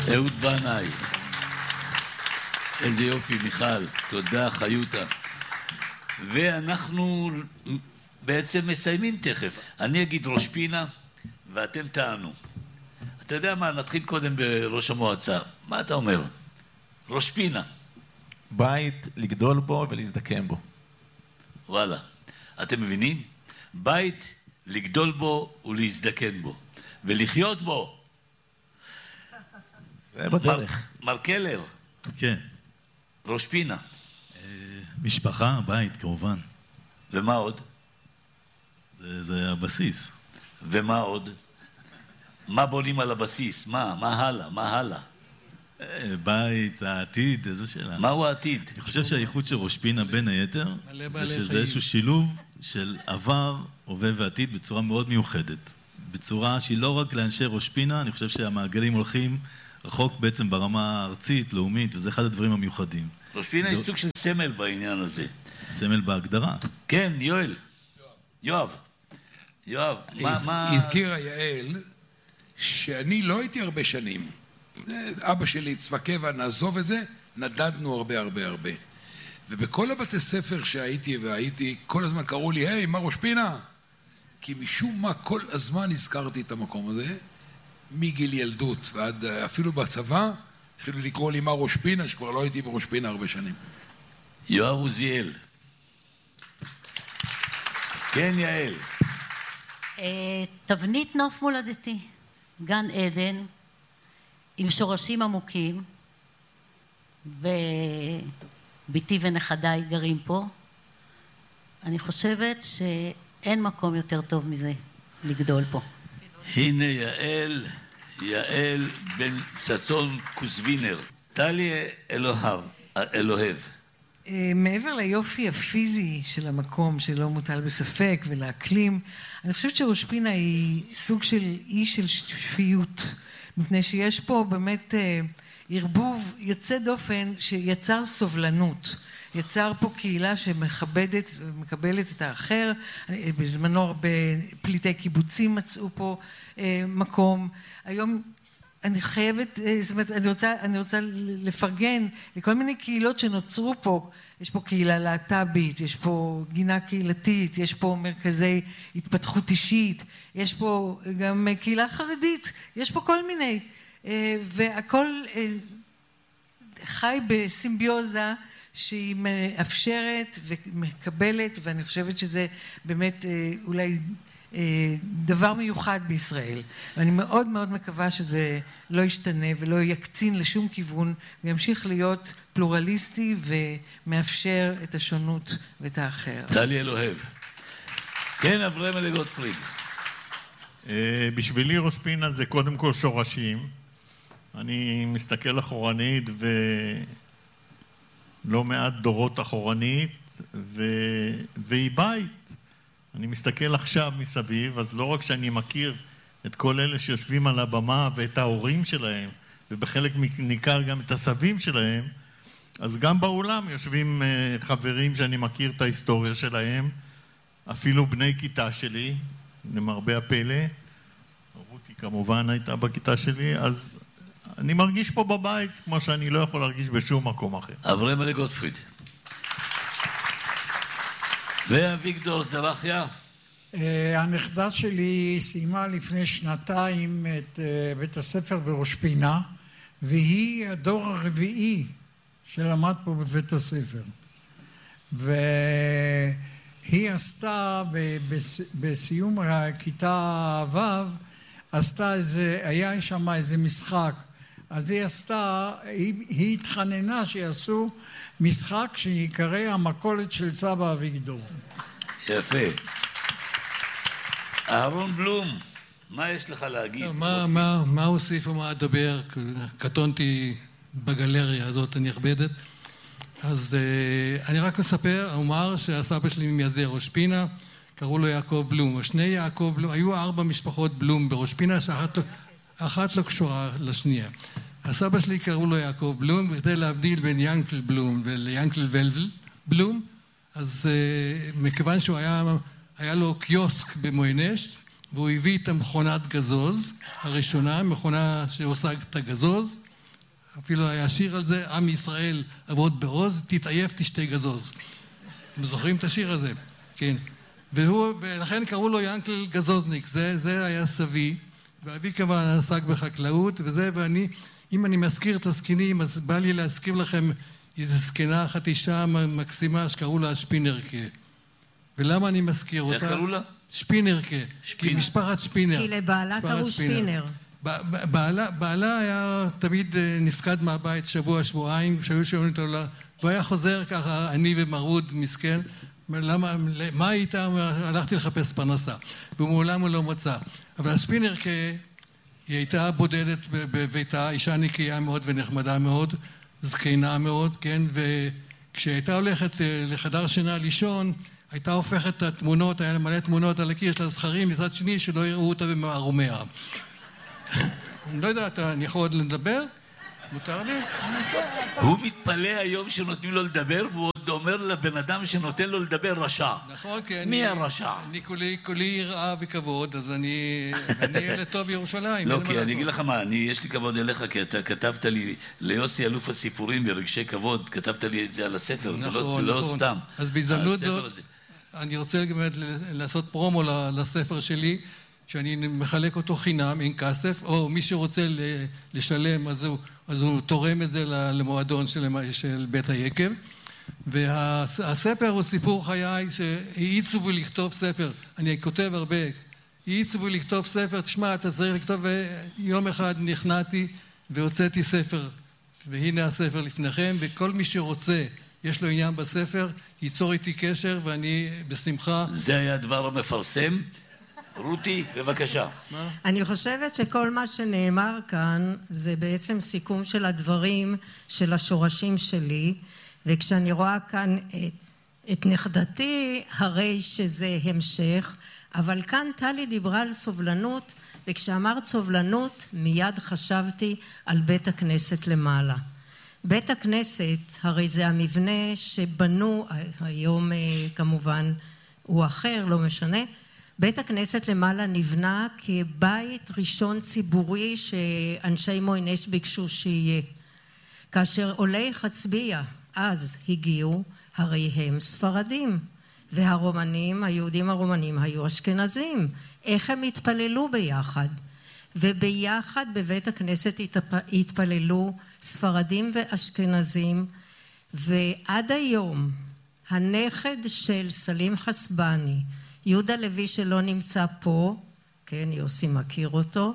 אהוד בנאי. איזה יופי, מיכל. תודה, חיותה. ואנחנו בעצם מסיימים תכף. אני אגיד ראש פינה, ואתם תענו. אתה יודע מה, נתחיל קודם בראש המועצה. מה אתה אומר? ראש פינה. בית לגדול בו ולהזדקן בו. וואלה. אתם מבינים? בית לגדול בו ולהזדקן בו. ולחיות בו. זה בדרך. מר קלר. כן. ראש פינה. משפחה, בית, כמובן. ומה עוד? זה הבסיס. ומה עוד? מה בונים על הבסיס? מה הלאה? מה הלאה? בית, העתיד, איזו שאלה. מהו העתיד? אני חושב שהייחוד של ראש פינה בין היתר, זה שזה איזשהו שילוב של עבר, הווה ועתיד בצורה מאוד מיוחדת. בצורה שהיא לא רק לאנשי ראש פינה, אני חושב שהמעגלים הולכים רחוק בעצם ברמה הארצית, לאומית, וזה אחד הדברים המיוחדים. ראש פינה היא סוג של סמל בעניין הזה. סמל בהגדרה. כן, יואל. יואב. הזכירה יעל שאני לא הייתי הרבה שנים. אבא שלי צבא קבע, נעזוב את זה, נדדנו הרבה. ובכל הבתי ספר שהייתי, כל הזמן קראו לי, היי, מה ראש פינה? כי משום מה כל הזמן הזכרתי את המקום הזה, מגיל ילדות ועד אפילו בצבא, התחילו לקרוא לי מה ראש פינה, שכבר לא הייתי בראש פינה הרבה שנים. יואב עוזיאל. כן, יעל. תבנית נוף מולדתי, גן עדן, עם שורשים עמוקים, וביתי ונכדיי גרים פה. אני חושבת שאין מקום יותר טוב מזה לגדול פה. הנה יעל בן ששון קוסבינר. טלי אלוהב. מעבר ליופי הפיזי של המקום שלא מוטל בספק ולאקלים, אני חושבת שראש פינה היא סוג של אי של שפיות, מפני שיש פה באמת ערבוב יוצא דופן שיצר סובלנות, יצר פה קהילה שמכבדת ומקבלת את האחר. בזמנו הרבה פליטי קיבוצים מצאו פה מקום. היום אני חייבת, זאת אומרת, אני רוצה לפרגן לכל מיני קהילות שנוצרו פה. יש פה קהילה להט"בית, יש פה גינה קהילתית, יש פה מרכזי התפתחות אישית, יש פה גם קהילה חרדית, יש פה כל מיני, והכל חי בסימביוזה שהיא מאפשרת ומקבלת, ואני חושבת שזה באמת אולי דבר מיוחד בישראל. ואני מאוד מאוד מקווה שזה לא ישתנה ולא יקצין לשום כיוון, וימשיך להיות פלורליסטי ומאפשר את השונות ואת האחר. טלי אלוהב. כן, אברהם גוטפריד. בשבילי ראש פינה זה קודם כל שורשים. אני מסתכל אחורנית ולא מעט דורות אחורנית, והיא בית. אני מסתכל עכשיו מסביב, אז לא רק שאני מכיר את כל אלה שיושבים על הבמה ואת ההורים שלהם, ובחלק ניכר גם את הסבים שלהם, אז גם באולם יושבים חברים שאני מכיר את ההיסטוריה שלהם, אפילו בני כיתה שלי, למרבה הפלא, רותי כמובן הייתה בכיתה שלי, אז אני מרגיש פה בבית כמו שאני לא יכול להרגיש בשום מקום אחר. אברהם גוטפריד. ואביגדור זרחיה. הנכדה שלי סיימה לפני שנתיים את בית הספר בראש פינה, והיא הדור הרביעי שלמד פה בבית הספר. והיא עשתה בסיום הכיתה ו', היה שם איזה משחק. אז היא התחננה שיעשו משחק שיקרא המכולת של סבא אביגדור. יפה. אהרון בלום, מה יש לך להגיד? מה הוסיף ומה אדבר? קטונתי בגלריה הזאת הנכבדת. אז אני רק אומר שהסבא שלי ממייסדי ראש פינה, קראו לו יעקב בלום. השני יעקב בלום, היו 4 משפחות בלום בראש פינה, שאחת לא קשורה לשנייה. הסבא שלי קראו לו יעקב בלום, וכדי להבדיל בין ינקל בלום וליינקל ולבל בלום, אז מכיוון שהוא היה לו קיוסק במוינשט, והוא הביא את המכונת גזוז הראשונה, מכונה שעושה את הגזוז, אפילו היה שיר על זה, עם ישראל עבוד בעוז, תתעייף תשתה גזוז. אתם זוכרים את השיר הזה? כן. ולכן קראו לו ינקל גזוזניק, זה היה סבי, ואבי כמובן עסק בחקלאות וזה, ואני, אם אני מזכיר את הזקנים, אז בא לי להזכיר לכם איזו זקנה אחת אישה מקסימה שקראו לה שפינרקה. ולמה אני מזכיר אותה? איך קראו לה? שפינרקה, כי משפחת שפינר. כי לבעלה קראו שפינר. בעלה היה תמיד נפקד מהבית שבוע, שבועיים, שהיו שואלים אותו, והוא היה חוזר ככה, עני ומרוד, מסכן. מה הייתה? הלכתי לחפש פרנסה, ומעולם הוא לא מצא. אבל השפינרקה, היא הייתה בודדת בביתה, אישה נקייה מאוד ונחמדה מאוד, זקנה מאוד, כן? וכשהייתה הולכת לחדר שינה לישון, הייתה הופכת את התמונות, היה מלא תמונות על הקיר של הזכרים, מצד שני שלא יראו אותה במערומיה. אני לא יודע, אני יכול עוד לדבר? מותר לי? הוא מתפלא היום שנותנים לו לדבר, והוא עוד אומר לבן אדם שנותן לו לדבר רשע. נכון, כי מי הרשע? אני כולי יראה וכבוד, אז אני ילד טוב ירושלים. לא, כי אני אגיד לך מה, יש לי כבוד אליך, כי אתה כתבת לי, ליוסי אלוף הסיפורים ברגשי כבוד, כתבת לי את זה על הספר, זה לא סתם. אז בהזדמנות זאת, אני רוצה באמת לעשות פרומו לספר שלי, שאני מחלק אותו חינם, אין כסף, או מי שרוצה לשלם, אז הוא תורם את זה למועדון של בית היקב. והספר הוא סיפור חיי שהאיצו בי לכתוב ספר. אני כותב הרבה. האיצו בי לכתוב ספר, תשמע, אתה צריך לכתוב, ויום אחד נכנעתי והוצאתי ספר. והנה הספר לפניכם, וכל מי שרוצה, יש לו עניין בספר, ייצור איתי קשר, ואני בשמחה. זה היה הדבר המפרסם. רותי, בבקשה. אני חושבת שכל מה שנאמר כאן זה בעצם סיכום של הדברים של השורשים שלי, וכשאני רואה כאן את נכדתי, הרי שזה המשך, אבל כאן טלי דיברה על סובלנות, וכשאמרת סובלנות מיד חשבתי על בית הכנסת למעלה. בית הכנסת, הרי זה המבנה שבנו, היום כמובן הוא אחר, לא משנה, בית הכנסת למעלה נבנה כבית ראשון ציבורי שאנשי מוינש ביקשו שיהיה. כאשר עולי חצביה אז הגיעו, הרי הם ספרדים, והרומנים, היהודים הרומנים היו אשכנזים. איך הם התפללו ביחד? וביחד בבית הכנסת התפללו ספרדים ואשכנזים, ועד היום הנכד של סלים חסבני, יהודה לוי שלא נמצא פה, כן, יוסי מכיר אותו,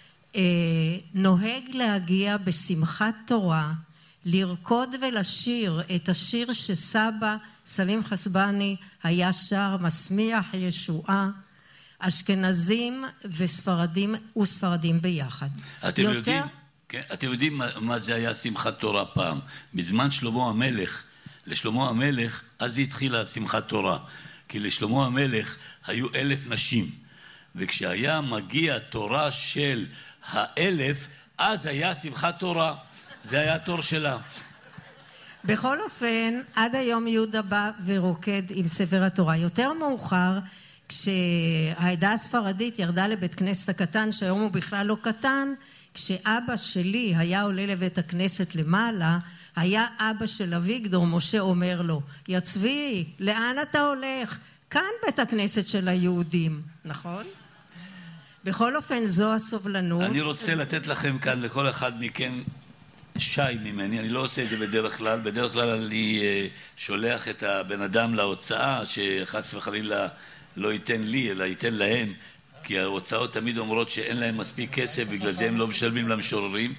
נוהג להגיע בשמחת תורה, לרקוד ולשיר את השיר שסבא סלים חסבני היה שר, משמיח ישועה, אשכנזים וספרדים ביחד. אתם יודעים מה זה היה שמחת תורה פעם? בזמן שלמה המלך, לשלמה המלך, אז התחילה שמחת תורה. כי לשלמה המלך היו 1,000 נשים, וכשהיה מגיע תורה של 1,000, אז היה שמחת תורה, זה היה התור שלה. בכל אופן, עד היום יהודה בא ורוקד עם ספר התורה. יותר מאוחר, כשהעדה הספרדית ירדה לבית כנסת הקטן, שהיום הוא בכלל לא קטן, כשאבא שלי היה עולה לבית הכנסת למעלה, היה אבא של אביגדור, משה אומר לו, יא צבי, לאן אתה הולך? כאן בית הכנסת של היהודים, נכון? בכל אופן זו הסובלנות. אני רוצה לתת לכם כאן, לכל אחד מכם, שי ממני, אני לא עושה את זה בדרך כלל אני שולח את הבן אדם להוצאה, שחס וחלילה לא ייתן לי, אלא ייתן להם, כי ההוצאות תמיד אומרות שאין להם מספיק כסף, בגלל זה הם לא משלמים למשוררים,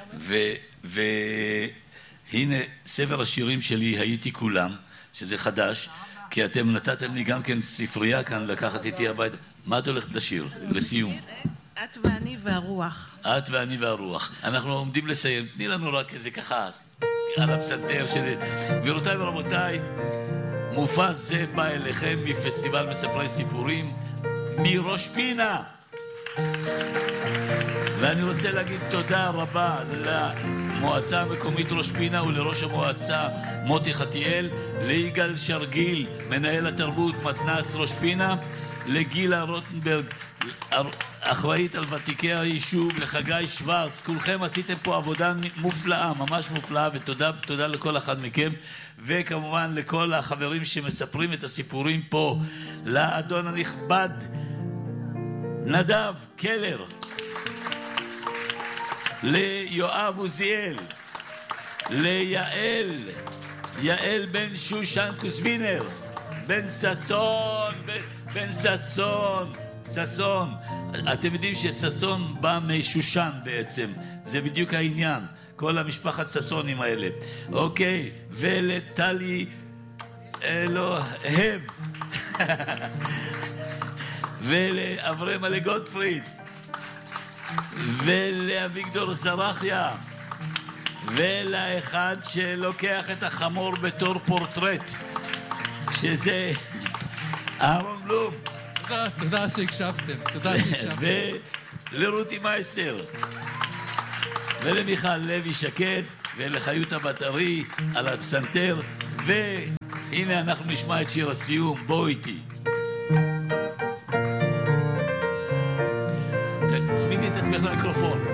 הנה, ספר השירים שלי, הייתי כולם, שזה חדש, כי אתם נתתם לי גם כן ספרייה כאן לקחת איתי הביתה. מה את הולכת לשיר? לסיום. את ואני והרוח. את ואני והרוח. אנחנו עומדים לסיים. תני לנו רק איזה ככה על הפסנתר שלי. גבירותיי ורבותיי, מופע זה בא אליכם מפסטיבל מספרי סיפורים מראש פינה. ואני רוצה להגיד תודה רבה למועצה המקומית ראש פינה ולראש המועצה מוטי חתיאל, ליגאל שרגיל, מנהל התרבות מתנ"ס ראש פינה, לגילה רוטנברג, אחראית על ותיקי היישוב, לחגי שוורץ. כולכם עשיתם פה עבודה מופלאה, ממש מופלאה, ותודה לכל אחד מכם, וכמובן לכל החברים שמספרים את הסיפורים פה, לאדון הנכבד נדב קלר, ליואב עוזיאל, ליעל בן שושן קוסבינר, בן ששון. אתם יודעים שששון בא משושן בעצם, זה בדיוק העניין, כל המשפחת ששונים האלה. אוקיי, ולטלי אלוהב ולאברהם אלי גוטפריד ולאביגדור זרחיה ולאחד שלוקח את החמור בתור פורטרט, שזה אהרון בלום. תודה שהקשבתם, ולרותי מייסטר ולמיכל לוי שקד ולחיותה בטרי על הפסנתר. והנה אנחנו נשמע את שיר הסיום, בוא איתי. תצמידי את עצמך למיקרופון.